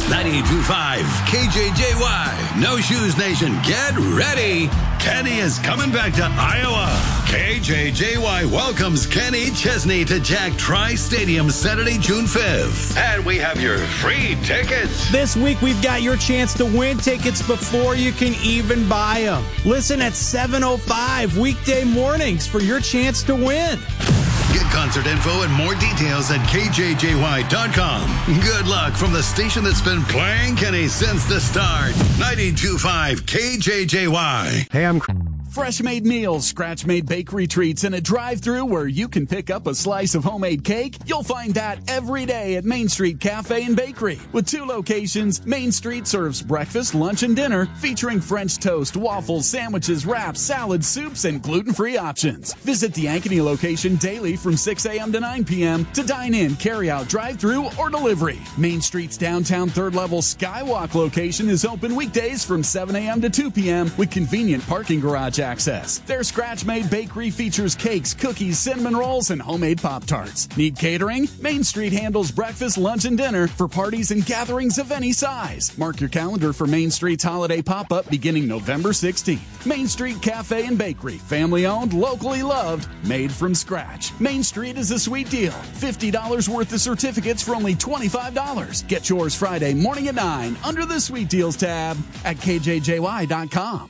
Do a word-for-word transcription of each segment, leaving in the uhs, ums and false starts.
ninety-two point five K J J Y. No Shoes Nation, get ready. Kenny is coming back to Iowa. K J J Y welcomes Kenny Chesney to Jack Tri-Stadium Saturday, June fifth. And we have your free tickets. This week, we've got your chance to win tickets before you can even buy them. Listen at seven oh five weekday mornings for your chance to win. Get concert info and more details at K J J Y dot com. Good luck from the station that's been playing Kenny since the start. ninety-two point five K J J Y. Hey, I'm... Fresh-made meals, scratch-made bakery treats, and a drive-thru where you can pick up a slice of homemade cake? You'll find that every day at Main Street Cafe and Bakery. With two locations, Main Street serves breakfast, lunch, and dinner, featuring French toast, waffles, sandwiches, wraps, salads, soups, and gluten-free options. Visit the Ankeny location daily from six a.m. to nine p.m. to dine in, carry out, drive-thru, or delivery. Main Street's downtown third-level Skywalk location is open weekdays from seven a.m. to two p.m. with convenient parking garage access. Their scratch-made bakery features cakes, cookies, cinnamon rolls, and homemade Pop-Tarts. Need catering? Main Street handles breakfast, lunch, and dinner for parties and gatherings of any size. Mark your calendar for Main Street's holiday pop-up beginning November sixteenth. Main Street Cafe and Bakery. Family-owned, locally loved, made from scratch. Main Street is a sweet deal. fifty dollars worth of certificates for only twenty-five dollars. Get yours Friday morning at nine under the Sweet Deals tab at K J J Y dot com.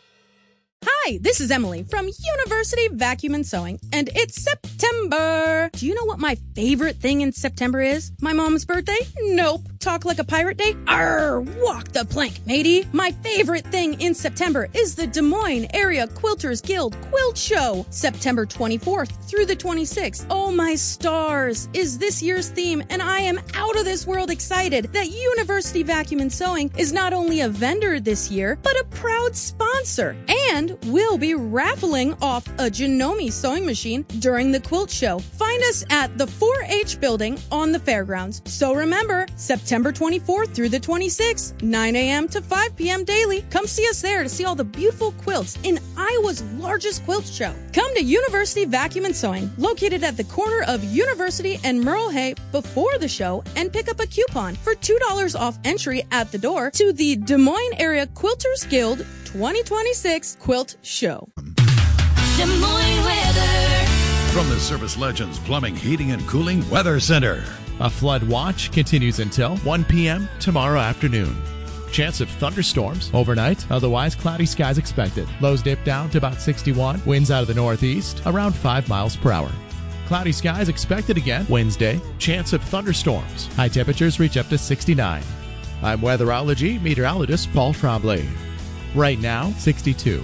Hi, this is Emily from University Vacuum and Sewing, and it's September. Do you know what my favorite thing in September is? My mom's birthday? Nope. Talk like a pirate day? Arr, walk the plank, matey. My favorite thing in September is the Des Moines Area Quilters Guild Quilt Show, September twenty-fourth through the twenty-sixth. Oh my stars is this year's theme, and I am out of this world excited that University Vacuum and Sewing is not only a vendor this year, but a proud sponsor. And we'll be raffling off a Janome sewing machine during the quilt show. Find us at the four H building on the fairgrounds. So remember, September twenty-fourth through the twenty-sixth, nine a.m. to five p.m. daily. Come see us there to see all the beautiful quilts in Iowa's largest quilt show. Come to University Vacuum and Sewing, located at the corner of University and Merle Hay before the show, and pick up a coupon for two dollars off entry at the door to the Des Moines Area Quilters Guild twenty twenty-six Quilt Show. Des Moines weather. From the Service Legends Plumbing, Heating, and Cooling Weather Center. A flood watch continues until one p.m. tomorrow afternoon. Chance of thunderstorms overnight, otherwise cloudy skies expected. Lows dip down to about sixty-one, winds out of the northeast around five miles per hour. Cloudy skies expected again Wednesday, chance of thunderstorms. High temperatures reach up to sixty-nine. I'm weatherology meteorologist Paul Trombley. Right now, sixty-two.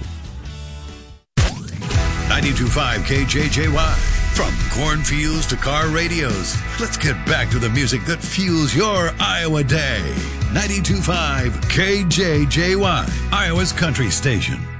ninety-two point five K J J Y. From cornfields to car radios, let's get back to the music that fuels your Iowa day. ninety-two point five K J J Y, Iowa's country station.